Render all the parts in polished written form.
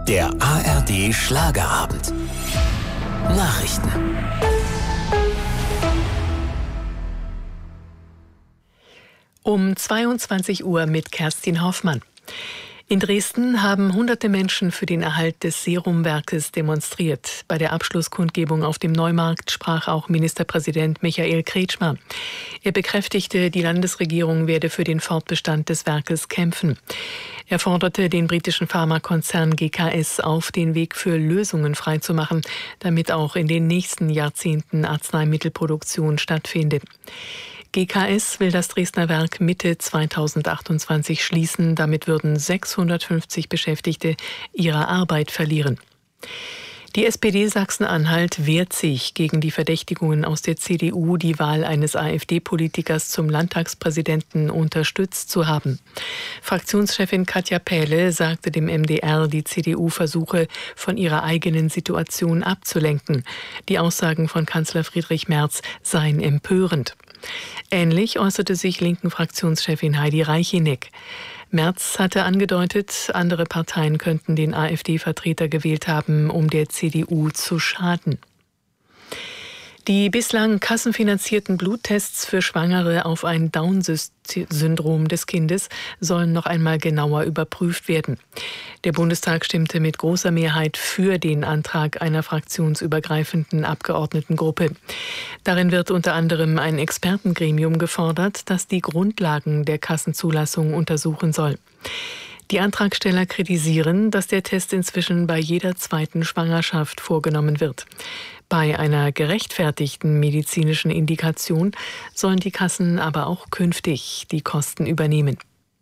Der ARD Schlagerabend. Nachrichten. Um 22 Uhr mit Kerstin Hoffmann. In Dresden haben hunderte Menschen für den Erhalt des Serumwerkes demonstriert. Bei der Abschlusskundgebung auf dem Neumarkt sprach auch Ministerpräsident Michael Kretschmer. Er bekräftigte, die Landesregierung werde für den Fortbestand des Werkes kämpfen. Er forderte den britischen Pharmakonzern GKS auf, den Weg für Lösungen freizumachen, damit auch in den nächsten Jahrzehnten Arzneimittelproduktion stattfindet. GKS will das Dresdner Werk Mitte 2028 schließen. Damit würden 650 Beschäftigte ihre Arbeit verlieren. Die SPD Sachsen-Anhalt wehrt sich gegen die Verdächtigungen aus der CDU, die Wahl eines AfD-Politikers zum Landtagspräsidenten unterstützt zu haben. Fraktionschefin Katja Pähle sagte dem MDR, die CDU versuche, von ihrer eigenen Situation abzulenken. Die Aussagen von Kanzler Friedrich Merz seien empörend. Ähnlich äußerte sich linken Fraktionschefin Heidi Reicheneck. Merz hatte angedeutet, andere Parteien könnten den AfD-Vertreter gewählt haben, um der CDU zu schaden. Die bislang kassenfinanzierten Bluttests für Schwangere auf ein Down-Syndrom des Kindes sollen noch einmal genauer überprüft werden. Der Bundestag stimmte mit großer Mehrheit für den Antrag einer fraktionsübergreifenden Abgeordnetengruppe. Darin wird unter anderem ein Expertengremium gefordert, das die Grundlagen der Kassenzulassung untersuchen soll. Die Antragsteller kritisieren, dass der Test inzwischen bei jeder zweiten Schwangerschaft vorgenommen wird. Bei einer gerechtfertigten medizinischen Indikation sollen die Kassen aber auch künftig die Kosten übernehmen.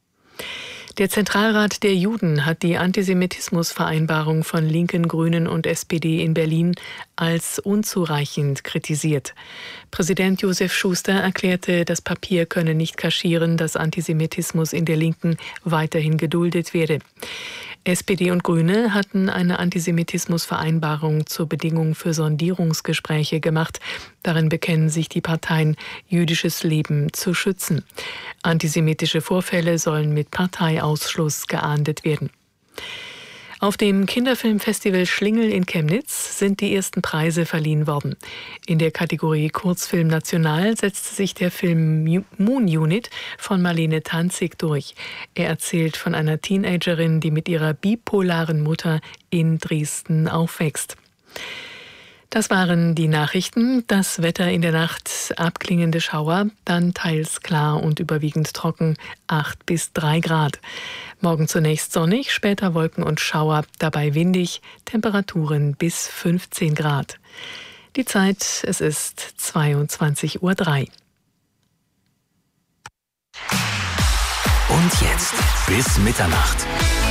Der Zentralrat der Juden hat die Antisemitismusvereinbarung von Linken, Grünen und SPD in Berlin als unzureichend kritisiert. Präsident Josef Schuster erklärte, das Papier könne nicht kaschieren, dass Antisemitismus in der Linken weiterhin geduldet werde. SPD und Grüne hatten eine Antisemitismusvereinbarung zur Bedingung für Sondierungsgespräche gemacht. Darin bekennen sich die Parteien, jüdisches Leben zu schützen. Antisemitische Vorfälle sollen mit Parteiausschluss geahndet werden. Auf dem Kinderfilmfestival Schlingel in Chemnitz sind die ersten Preise verliehen worden. In der Kategorie Kurzfilm National setzte sich der Film Moon Unit von Marlene Tanzig durch. Er erzählt von einer Teenagerin, die mit ihrer bipolaren Mutter in Dresden aufwächst. Das waren die Nachrichten. Das Wetter in der Nacht, abklingende Schauer, dann teils klar und überwiegend trocken, 8 bis 3 Grad. Morgen zunächst sonnig, später Wolken und Schauer, dabei windig, Temperaturen bis 15 Grad. Die Zeit, es ist 22:03 Uhr. Und jetzt bis Mitternacht.